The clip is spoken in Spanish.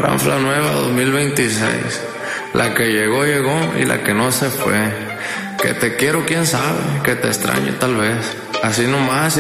Ranfla nueva 2026. La que llegó, llegó y la que no se fue. Que te quiero, quién sabe, que te extraño tal vez. Así nomás.